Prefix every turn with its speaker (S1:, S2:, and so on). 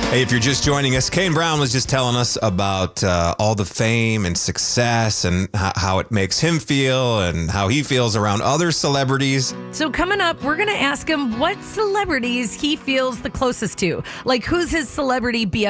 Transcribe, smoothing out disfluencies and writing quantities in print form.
S1: Hey, if you're just joining us, Kane Brown was just telling us about all the fame and success and how it makes him feel and how he feels around other celebrities.
S2: So coming up, we're going to ask him what celebrities he feels the closest to. Like, who's his celebrity BFF?